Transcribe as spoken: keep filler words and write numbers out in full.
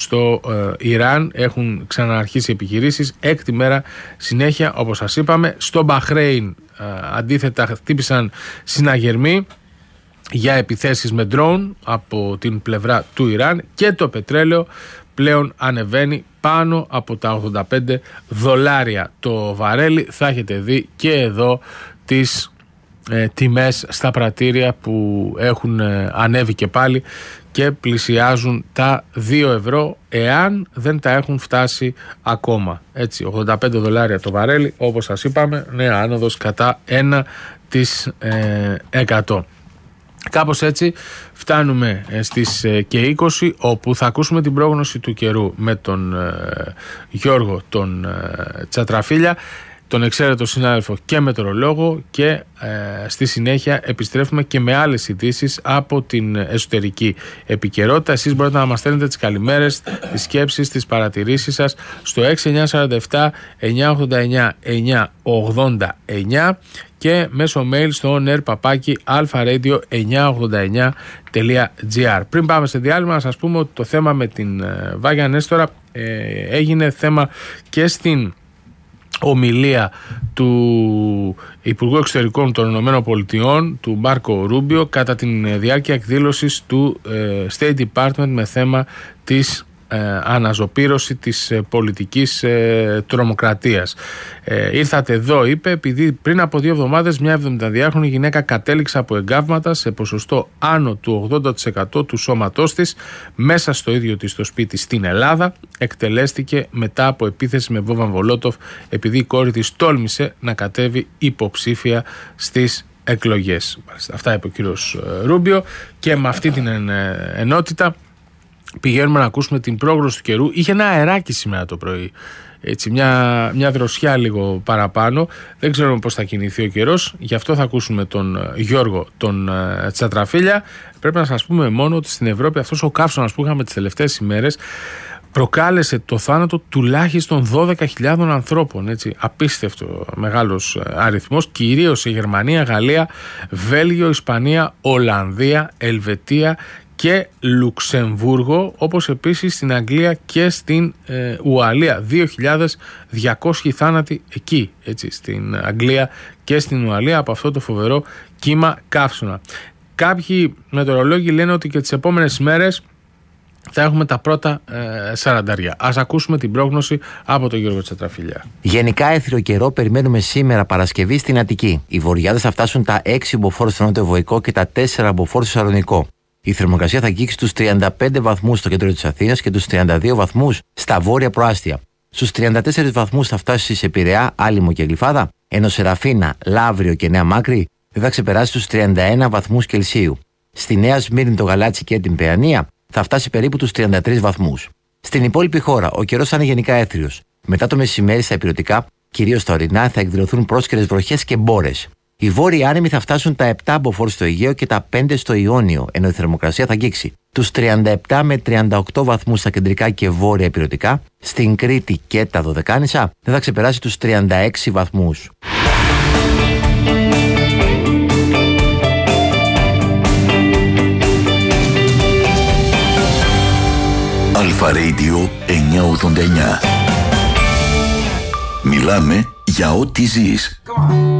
στο ε, Ιράν. Έχουν ξαναρχίσει επιχειρήσεις, έκτη μέρα συνέχεια όπως σας είπαμε. Στο Μπαχρέιν ε, αντίθετα χτύπησαν συναγερμοί για επιθέσεις με ντρόουν από την πλευρά του Ιράν και το πετρέλαιο πλέον ανεβαίνει πάνω από τα ογδόντα πέντε δολάρια το βαρέλι. Θα έχετε δει και εδώ τις ε, τιμές στα πρατήρια που έχουν ε, ανέβει και πάλι και πλησιάζουν τα δύο ευρώ εάν δεν τα έχουν φτάσει ακόμα. Έτσι, ογδόντα πέντε δολάρια το βαρέλι, όπως σας είπαμε, νέα άνοδος κατά ένα τοις εκατό. Κάπως έτσι φτάνουμε στις και είκοσι, όπου θα ακούσουμε την πρόγνωση του καιρού με τον ε, Γιώργο τον ε, Τσατραφίλια, τον εξαίρετο συνάδελφο και μετεωρολόγο, και ε, στη συνέχεια επιστρέφουμε και με άλλες ειδήσεις από την εσωτερική επικαιρότητα. Εσείς μπορείτε να μας στέλνετε τις καλημέρες, τις σκέψεις, τις παρατηρήσεις σας στο έξι εννιά τέσσερα επτά εννιά ογδόντα εννιά εννιά ογδόντα εννιά και μέσω mail στο onair παπάκι alpharadio εννιά ογδόντα εννιά τελεία gr. Πριν πάμε σε διάλειμμα, να σας πούμε ότι το θέμα με την ε, Βάγια Νέστορα ε, έγινε θέμα και στην ομιλία του Υπουργού Εξωτερικών των Ηνωμένων Πολιτειών, του Μάρκο Ρούμπιο, κατά τη διάρκεια εκδήλωσης του ε, State Department με θέμα της ε, αναζωπήρωση της ε, πολιτικής ε, τρομοκρατίας. Ε, ήρθατε εδώ, είπε, επειδή πριν από δύο εβδομάδες μια εβδομηνταδυάχρονη γυναίκα κατέληξε από εγκάβματα σε ποσοστό άνω του ογδόντα τοις εκατό του σώματός της μέσα στο ίδιο της το σπίτι στην Ελλάδα. Εκτελέστηκε μετά από επίθεση με βόμβα Μολότοφ, επειδή η κόρη της τόλμησε να κατέβει υποψήφια στις εκλογές. Αυτά είπε ο κύριος Ρούμπιο, και με αυτή την ενότητα πηγαίνουμε να ακούσουμε την πρόγνωση του καιρού. Είχε ένα αεράκι σήμερα το πρωί, έτσι, μια, μια δροσιά λίγο παραπάνω. Δεν ξέρουμε πώς θα κινηθεί ο καιρός, γι' αυτό θα ακούσουμε τον Γιώργο τον Τσατραφίλια. Πρέπει να σας πούμε μόνο ότι στην Ευρώπη αυτός ο καύσωνας που είχαμε τις τελευταίες ημέρες προκάλεσε το θάνατο τουλάχιστον δώδεκα χιλιάδες ανθρώπων, έτσι, απίστευτο μεγάλος αριθμός, κυρίως σε Γερμανία, Γαλλία, Βέλγιο, Ισπανία, Ολλανδία, Ελβετία και Λουξεμβούργο, όπως επίσης στην Αγγλία και στην ε, Ουαλία. δύο χιλιάδες διακόσιοι θάνατοι εκεί, έτσι, στην Αγγλία και στην Ουαλία από αυτό το φοβερό κύμα καύσωνα. Κάποιοι μετεωρολόγοι λένε ότι και τις επόμενες ημέρες θα έχουμε τα πρώτα ε, σαραντάρια. Ας ακούσουμε την πρόγνωση από τον Γιώργο Τσατραφίλια. Γενικά έθριο καιρό περιμένουμε σήμερα Παρασκευή στην Αττική. Οι βορειάδες θα φτάσουν τα έξι μποφόρ στο νότιο Βοϊκό και τα τέσσερα μποφόρ στο Σαλονικό. Η θερμοκρασία θα αγγίξει τους τριάντα πέντε βαθμούς στο κέντρο της Αθήνας και τους τριάντα δύο βαθμούς στα βόρεια προάστια. Στους τριάντα τέσσερις βαθμούς θα φτάσει σε Πειραιά, Άλυμο και Γλυφάδα, ενώ σε Ραφίνα, Λαύριο και Νέα Μάκρη δεν θα ξεπεράσει τους τριάντα ένα βαθμούς Κελσίου. Στη Νέα Σμύρνη, το Γαλάτσι και την Παιανία θα φτάσει περίπου τους τριάντα τρεις βαθμούς. Στην υπόλοιπη χώρα, ο καιρός θα είναι γενικά έθριος. Μετά το μεσημέρι στα ηπειρωτικά, κυρίως στα ορεινά, θα εκδηλωθούν πρόσκαιρες βροχές και μπόρες. Οι βόρειοι άνεμοι θα φτάσουν τα επτά μποφόρ στο Αιγαίο και τα πέντε στο Ιόνιο, ενώ η θερμοκρασία θα αγγίξει τους τριάντα επτά με τριάντα οκτώ βαθμούς στα κεντρικά και βόρεια ηπειρωτικά. Στην Κρήτη και τα Δωδεκάνησα δεν θα ξεπεράσει τους τριάντα έξι βαθμούς. Αλφα-Radio εννιά ογδόντα εννιά. Μιλάμε για ό,τι ζεις.